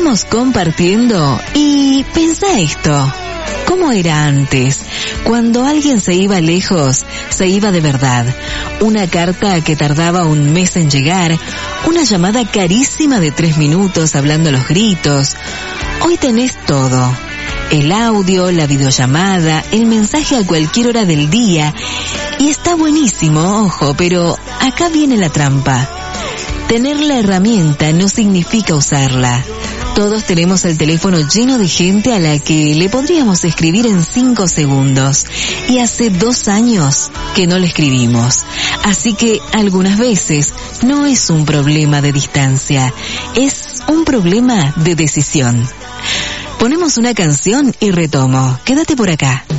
Seguimos compartiendo y pensá esto. ¿Cómo era antes? Cuando alguien se iba lejos, se iba de verdad. Una carta que tardaba un mes en llegar, una llamada carísima de 3 minutos hablando a los gritos. Hoy tenés todo. El audio, la videollamada, el mensaje a cualquier hora del día. Y está buenísimo, ojo, pero acá viene la trampa. Tener la herramienta no significa usarla. Todos tenemos el teléfono lleno de gente a la que le podríamos escribir en 5 segundos. Y hace 2 años que no le escribimos. Así que algunas veces no es un problema de distancia, es un problema de decisión. Ponemos una canción y retomo. Quédate por acá.